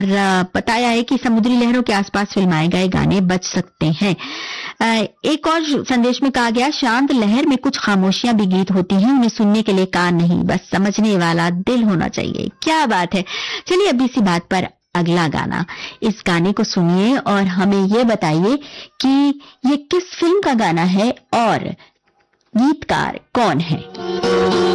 बताया है कि समुद्री लहरों के आसपास फिल्माए गए गाने बच सकते हैं। एक और संदेश में कहा गया, शांत लहर में कुछ खामोशियां भी गीत होती हैं, उन्हें सुनने के लिए कान नहीं, बस समझने वाला दिल होना चाहिए। क्या बात है। चलिए अब इसी बात पर अगला गाना, इस गाने को सुनिए और हमें ये बताइए कि ये किस फिल्म का गाना है और गीतकार कौन है।